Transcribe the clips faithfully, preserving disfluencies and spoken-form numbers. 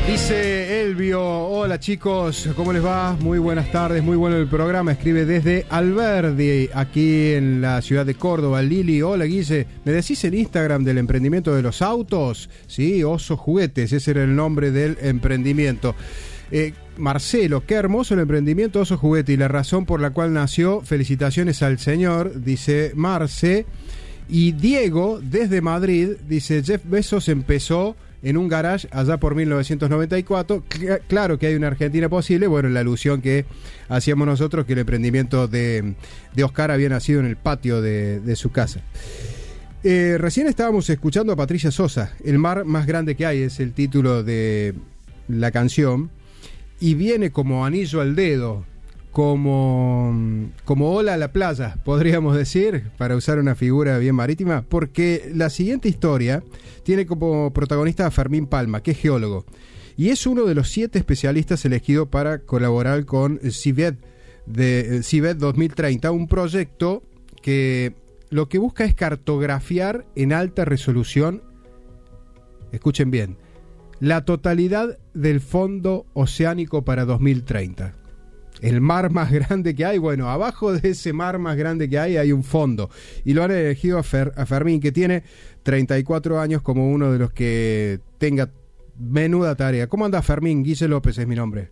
Dice Elvio, hola chicos, ¿cómo les va? Muy buenas tardes, muy bueno el programa. Escribe desde Alberdi, aquí en la ciudad de Córdoba. Lili, hola Guille, ¿me decís el Instagram del emprendimiento de los autos? Sí, Oso Juguetes, ese era el nombre del emprendimiento. Eh, Marcelo, qué hermoso el emprendimiento Oso Juguete y la razón por la cual nació. Felicitaciones al señor, dice Marce. Y Diego, desde Madrid, dice Jeff Bezos empezó en un garage allá por mil novecientos noventa y cuatro. Cl- claro que hay una Argentina posible. Bueno, la alusión que hacíamos nosotros, que el emprendimiento de, de Oscar había nacido en el patio de, de su casa. Eh, recién estábamos escuchando a Patricia Sosa. El mar más grande que hay es el título de la canción. Y viene como anillo al dedo, como, como ola a la playa, podríamos decir, para usar una figura bien marítima, porque la siguiente historia tiene como protagonista a Fermín Palma, que es geólogo, y es uno de los siete especialistas elegidos para colaborar con CIVET, de CIVET dos mil treinta, un proyecto que lo que busca es cartografiar en alta resolución, escuchen bien, la totalidad del fondo oceánico para dos mil treinta. El mar más grande que hay, bueno, abajo de ese mar más grande que hay hay un fondo. Y lo han elegido a, Fer, a Fermín, que tiene treinta y cuatro años, como uno de los que tenga menuda tarea. ¿Cómo anda Fermín? Guille López es mi nombre.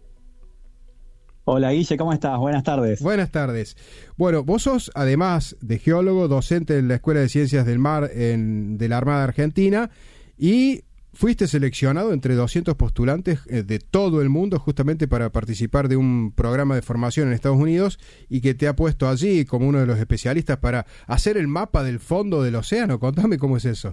Hola Guille, ¿cómo estás? Buenas tardes. Buenas tardes. Bueno, vos sos, además de geólogo, docente en la Escuela de Ciencias del Mar en, de la Armada Argentina, y fuiste seleccionado entre doscientos postulantes de todo el mundo justamente para participar de un programa de formación en Estados Unidos y que te ha puesto allí como uno de los especialistas para hacer el mapa del fondo del océano. Contame cómo es eso.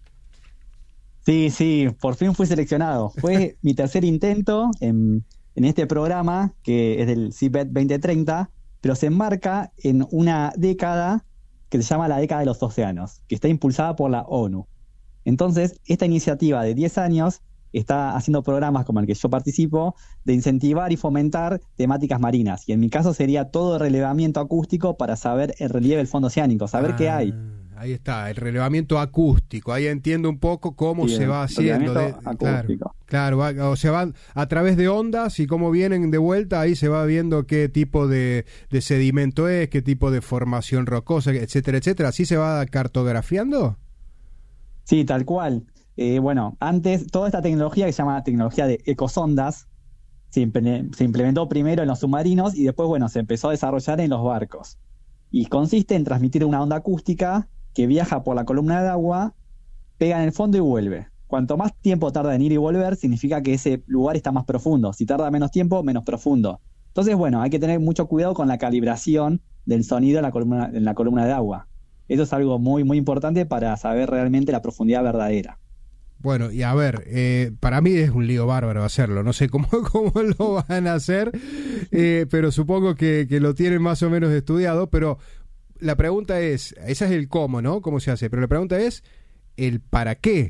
Sí, sí, por fin fui seleccionado. Fue mi tercer intento en, en este programa, que es del CIVET veinte treinta, pero se enmarca en una década que se llama la década de los océanos, que está impulsada por la ONU. Entonces, esta iniciativa de diez años está haciendo programas como el que yo participo de incentivar y fomentar temáticas marinas. Y en mi caso sería todo el relevamiento acústico para saber el relieve del fondo oceánico, saber ah, qué hay. Ahí está, el relevamiento acústico. Ahí entiendo un poco cómo sí, se va haciendo. De, acústico. Claro, claro, o sea, van a través de ondas y cómo vienen de vuelta, ahí se va viendo qué tipo de, de sedimento es, qué tipo de formación rocosa, etcétera, etcétera. ¿Así se va cartografiando? Sí, tal cual. Eh, bueno, antes toda esta tecnología que se llama tecnología de ecosondas se, imple- se implementó primero en los submarinos y después, bueno, se empezó a desarrollar en los barcos. Y consiste en transmitir una onda acústica que viaja por la columna de agua, pega en el fondo y vuelve. Cuanto más tiempo tarda en ir y volver, significa que ese lugar está más profundo. Si tarda menos tiempo, menos profundo. Entonces, bueno, hay que tener mucho cuidado con la calibración del sonido en la columna, en la columna de agua. Eso es algo muy, muy importante para saber realmente la profundidad verdadera. Bueno, y a ver, eh, para mí es un lío bárbaro hacerlo. No sé cómo, cómo lo van a hacer, eh, pero supongo que, que lo tienen más o menos estudiado. Pero la pregunta es, esa es el cómo, ¿no? ¿Cómo se hace? Pero la pregunta es el para qué.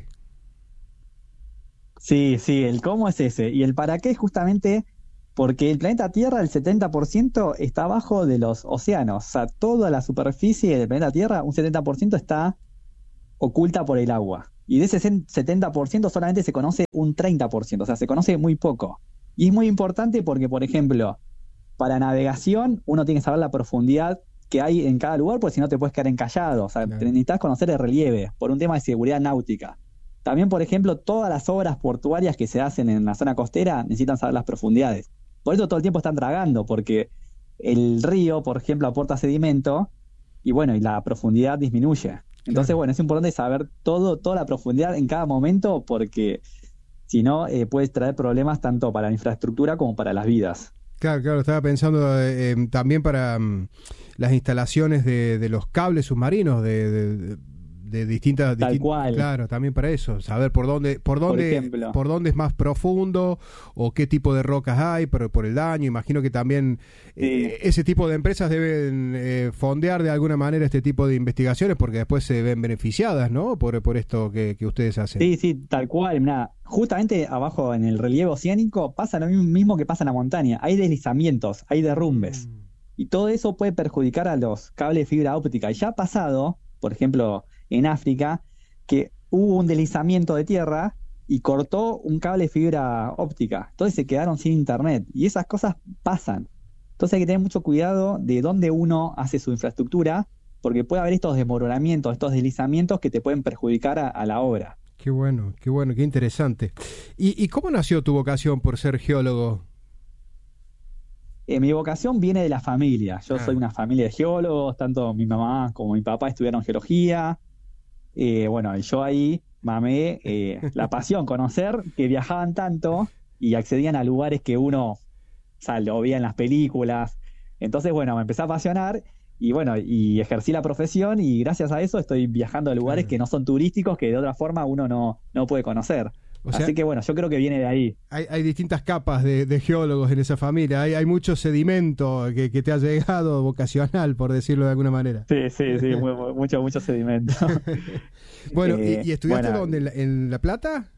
Sí, sí, el cómo es ese. Y el para qué es justamente porque el planeta Tierra, el setenta por ciento está abajo de los océanos. O sea, toda la superficie del planeta Tierra, un setenta por ciento está oculta por el agua. Y de ese setenta por ciento solamente se conoce un treinta por ciento. O sea, se conoce muy poco. Y es muy importante porque, por ejemplo, para navegación uno tiene que saber la profundidad que hay en cada lugar, porque si no te puedes quedar encallado. O sea, claro, necesitas conocer el relieve por un tema de seguridad náutica. También, por ejemplo, todas las obras portuarias que se hacen en la zona costera necesitan saber las profundidades. Por eso todo el tiempo están dragando, porque el río, por ejemplo, aporta sedimento y bueno, y la profundidad disminuye. Entonces, claro, bueno, es importante saber todo, toda la profundidad en cada momento, porque si no, eh, puedes traer problemas tanto para la infraestructura como para las vidas. Claro, claro, estaba pensando eh, también para um, las instalaciones de, de los cables submarinos, de... de, de... de distintas, Tal distintas cual. Claro, también para eso, saber por dónde por dónde por, por dónde es más profundo o qué tipo de rocas hay por, por el daño. Imagino que también sí. eh, ese tipo de empresas deben eh, fondear de alguna manera este tipo de investigaciones porque después se ven beneficiadas, ¿no? Por, por esto que, que ustedes hacen. Sí, sí, tal cual. Mirá, justamente abajo en el relieve oceánico pasa lo mismo que pasa en la montaña. Hay deslizamientos, hay derrumbes. Mm. Y todo eso puede perjudicar a los cables de fibra óptica. Y ya ha pasado, por ejemplo, en África, que hubo un deslizamiento de tierra y cortó un cable de fibra óptica. Entonces se quedaron sin internet. Y esas cosas pasan. Entonces hay que tener mucho cuidado de dónde uno hace su infraestructura, porque puede haber estos desmoronamientos, estos deslizamientos que te pueden perjudicar a, a la obra. Qué bueno, qué bueno, qué interesante. ¿Y, y cómo nació tu vocación por ser geólogo? Eh, mi vocación viene de la familia. Yo Ah. soy una familia de geólogos, tanto mi mamá como mi papá estudiaron geología. Eh, bueno, y yo ahí mamé eh, la pasión, conocer que viajaban tanto y accedían a lugares que uno, o sea, lo veía en las películas. Entonces, bueno, me empecé a apasionar y bueno, y ejercí la profesión y gracias a eso estoy viajando a lugares Claro. que no son turísticos, que de otra forma uno no, no puede conocer. O sea, Así que bueno, yo creo que viene de ahí. hay, hay distintas capas de, de geólogos en esa familia. Hay, hay mucho sedimento que, que te ha llegado vocacional, por decirlo de alguna manera. Sí, sí, sí, mu- mu- mucho, mucho sedimento. Bueno, Eh, ¿y, y estudiaste bueno, dónde? ¿En La, en La Plata?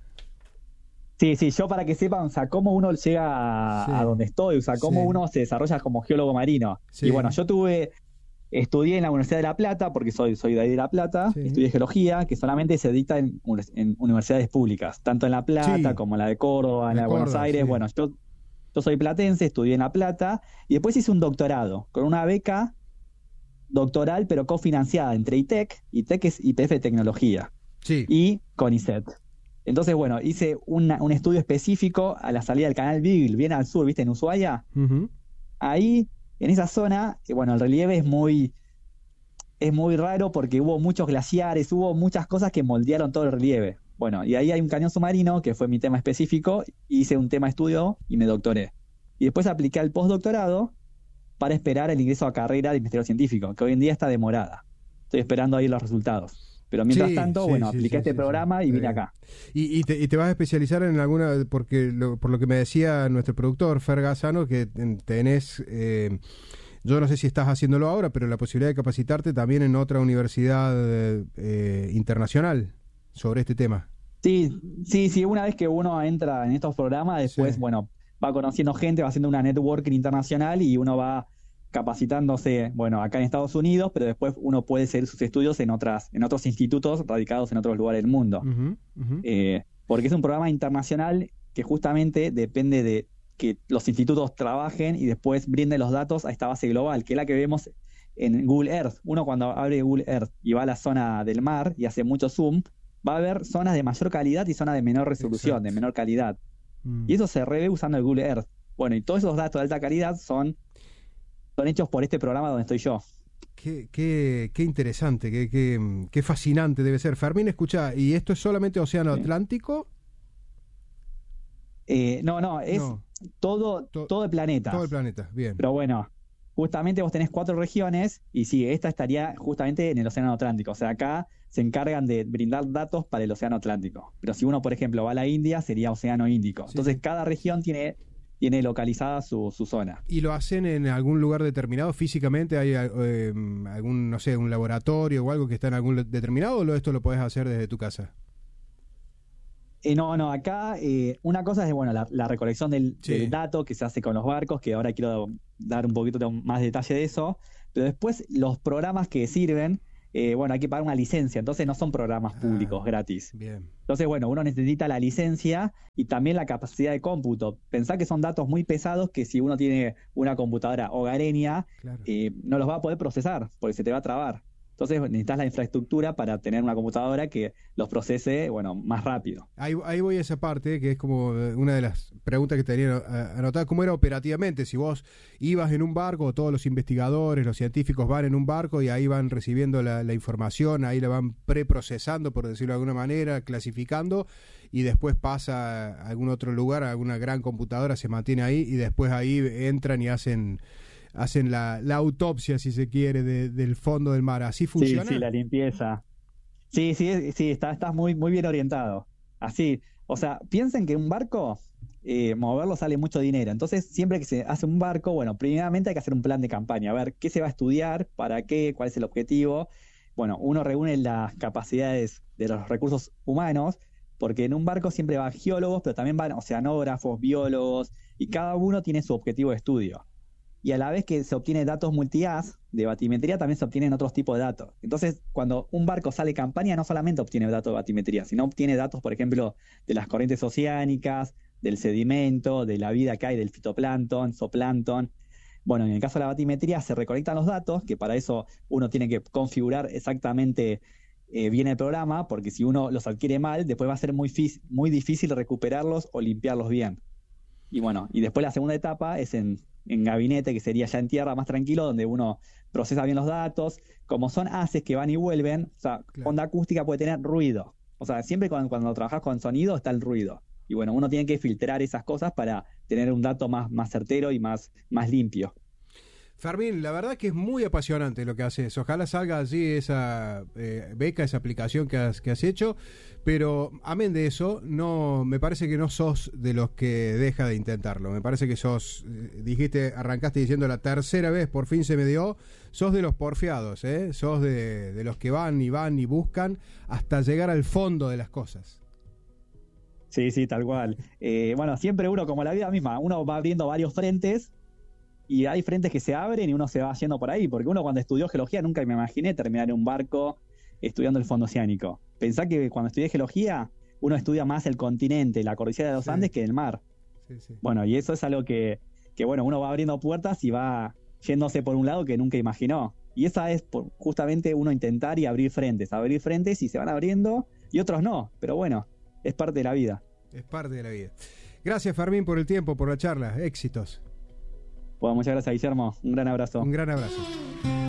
Sí, sí, yo para que sepan, o sea, cómo uno llega a, Sí, a donde estoy, o sea, cómo sí, uno se desarrolla como geólogo marino. sí, Y bueno, yo tuve, estudié en la Universidad de La Plata, porque soy, soy de ahí de La Plata, sí, estudié geología, que solamente se dicta en, uni- en universidades públicas, tanto en La Plata sí, como en la de Córdoba, en de la de Buenos Córdoba, Aires. sí. Bueno, yo, yo soy platense, estudié en La Plata, y después hice un doctorado con una beca doctoral, pero cofinanciada entre ITEC, ITEC es I P F Tecnología, Sí. y CONICET. Entonces, bueno, hice una- un estudio específico a la salida del canal Beagle, bien al sur, ¿viste? En Ushuaia. Ujú. Ahí, en esa zona, eh, bueno, el relieve es muy, es muy raro porque hubo muchos glaciares, hubo muchas cosas que moldearon todo el relieve. Bueno, y ahí hay un cañón submarino, que fue mi tema específico, hice un tema de estudio y me doctoré. Y después apliqué al postdoctorado para esperar el ingreso a carrera de investigador científico, que hoy en día está demorada. Estoy esperando ahí los resultados. Pero mientras Sí, tanto, sí, bueno, sí, apliqué sí, este sí, sí, programa y está vine bien. acá. Y, y, te, y te vas a especializar en alguna, porque lo- por lo que me decía nuestro productor, Fer Gazzano, que ten- tenés, eh, yo no sé si estás haciéndolo ahora, pero la posibilidad de capacitarte también en otra universidad eh, eh, internacional sobre este tema. Sí, sí, sí, una vez que uno entra en estos programas, después, Sí. bueno, va conociendo gente, va haciendo una networking internacional y uno va capacitándose, bueno, acá en Estados Unidos, pero después uno puede seguir sus estudios en otras, en otros institutos radicados en otros lugares del mundo. Ujú, ujú. Eh, porque es un programa internacional que justamente depende de que los institutos trabajen y después brinden los datos a esta base global, que es la que vemos en Google Earth. Uno cuando abre Google Earth y va a la zona del mar y hace mucho zoom, va a ver zonas de mayor calidad y zonas de menor resolución, Exacto. de menor calidad. Mm. Y eso se revé usando el Google Earth. Bueno, y todos esos datos de alta calidad son, son hechos por este programa donde estoy yo. Qué, qué, qué interesante, qué, qué, qué fascinante debe ser. Fermín, escucha, ¿y esto es solamente Océano Sí. Atlántico? Eh, no, no, es No, todo, to- todo el planeta. todo el planeta, bien. Pero bueno, justamente vos tenés cuatro regiones y sí, esta estaría justamente en el Océano Atlántico. O sea, acá se encargan de brindar datos para el Océano Atlántico. Pero si uno, por ejemplo, va a la India, sería Océano Índico. Sí, Entonces, sí. cada región tiene, tiene localizada su, su zona. ¿Y lo hacen en algún lugar determinado físicamente? ¿Hay eh, algún, no sé, un laboratorio o algo que está en algún lu- determinado o lo- esto lo podés hacer desde tu casa? Eh, no, no, acá eh, una cosa es, bueno, la, la recolección del, Sí. del dato que se hace con los barcos, que ahora quiero dar un poquito de- más detalle de eso, pero después los programas que sirven, eh, bueno, hay que pagar una licencia, entonces no son programas Ah. públicos gratis. Bien. Entonces, bueno, uno necesita la licencia y también la capacidad de cómputo. Pensá que son datos muy pesados que si uno tiene una computadora hogareña, Claro. eh, no los va a poder procesar porque se te va a trabar. Entonces necesitas la infraestructura para tener una computadora que los procese, bueno, más rápido. Ahí, ahí voy a esa parte, que es como eh, una de las preguntas que tenía eh, anotada, ¿cómo era operativamente? Si vos ibas en un barco, todos los investigadores, los científicos van en un barco y ahí van recibiendo la, la información, ahí la van preprocesando, por decirlo de alguna manera, clasificando, y después pasa a algún otro lugar, a alguna gran computadora, se mantiene ahí, y después ahí entran y hacen... hacen la, la autopsia, si se quiere, de- del fondo del mar. ¿Así funciona? Sí, sí, la limpieza. Sí, sí, sí, está, estás muy, muy bien orientado. Así, o sea, piensen que un barco, eh, moverlo sale mucho dinero. Entonces, siempre que se hace un barco, bueno, primeramente hay que hacer un plan de campaña, a ver qué se va a estudiar, para qué, cuál es el objetivo. Bueno, uno reúne las capacidades de los recursos humanos, porque en un barco siempre van geólogos, pero también van oceanógrafos, biólogos, y cada uno tiene su objetivo de estudio. y a la vez que se obtiene datos multi-haz de batimetría, también se obtienen otros tipos de datos. Entonces, cuando un barco sale campaña, no solamente obtiene datos de batimetría, sino obtiene datos, por ejemplo, de las corrientes oceánicas, del sedimento, de la vida que hay, del fitoplancton, zooplancton. Bueno, en el caso de la batimetría se recolectan los datos, que para eso uno tiene que configurar exactamente eh, bien el programa, porque si uno los adquiere mal, después va a ser muy, muy difícil recuperarlos o limpiarlos bien. Y bueno, y después la segunda etapa es en, en gabinete, que sería ya en tierra, más tranquilo, donde uno procesa bien los datos. Como son haces que van y vuelven, o sea, claro. Onda acústica puede tener ruido. O sea, siempre cuando, cuando trabajas con sonido está el ruido. Y bueno, uno tiene que filtrar esas cosas para tener un dato más, más certero y más, más limpio. Fermín, la verdad que es muy apasionante lo que haces. Ojalá salga allí esa eh, beca, esa aplicación que has, que has hecho, pero amén de eso, no, me parece que no sos de los que deja de intentarlo. Me parece que sos, eh, dijiste, arrancaste diciendo la tercera vez, por fin se me dio, sos de los porfiados, ¿eh? Sos de, de los que van y van y buscan hasta llegar al fondo de las cosas. Sí, sí, tal cual. Eh, bueno, siempre uno, como la vida misma, uno va abriendo varios frentes. Y hay frentes que se abren y uno se va yendo por ahí, porque uno cuando estudió geología nunca me imaginé terminar en un barco estudiando el fondo oceánico. Pensá que cuando estudié geología uno estudia más el continente, la cordillera de los sí. Andes, que el mar. Sí, sí. Bueno, y eso es algo que, que, bueno, uno va abriendo puertas y va yéndose por un lado que nunca imaginó. Y esa es por, justamente uno intentar y abrir frentes, abrir frentes y se van abriendo y otros no, pero bueno, es parte de la vida. Es parte de la vida. Gracias, Fermín, por el tiempo, por la charla. Éxitos. Bueno, muchas gracias, Guillermo. Un gran abrazo. Un gran abrazo.